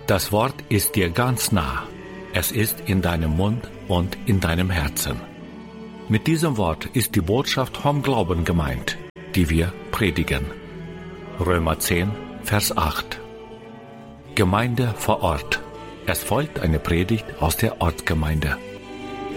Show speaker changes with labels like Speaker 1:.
Speaker 1: Das Wort ist dir ganz nah. Es ist in deinem Mund und in deinem Herzen. Mit diesem Wort ist die Botschaft vom Glauben gemeint, die wir predigen. Römer 10, Vers 8. Gemeinde vor Ort. Es folgt eine Predigt aus der Ortsgemeinde.